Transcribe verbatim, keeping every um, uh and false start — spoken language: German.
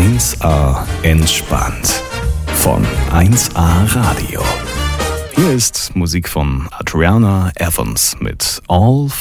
eins A entspannt von eins A Radio. Hier ist Musik von Adriana Evans mit All